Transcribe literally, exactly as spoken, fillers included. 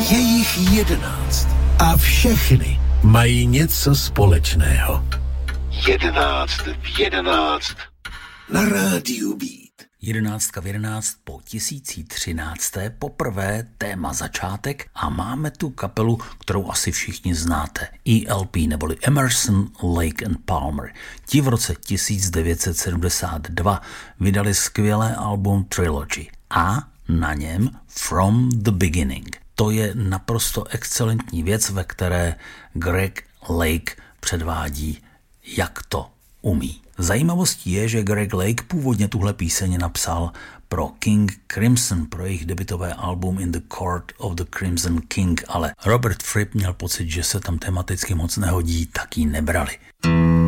Je jich jedenáct a všechny mají něco společného. Jedenáct v jedenáct na rádiu Beat. Jedenáctka v jedenáct po tisíc třinácté poprvé téma začátek a máme tu kapelu, kterou asi všichni znáte. E L P neboli Emerson, Lake and Palmer. Ti v roce tisíc devět set sedmdesát dva vydali skvělé album Trilogy a na něm From the Beginning. To je naprosto excelentní věc, ve které Greg Lake předvádí, jak to umí. Zajímavostí je, že Greg Lake původně tuhle píseň napsal pro King Crimson, pro jejich debutové album In the Court of the Crimson King, ale Robert Fripp měl pocit, že se tam tematicky moc nehodí, tak ji nebrali.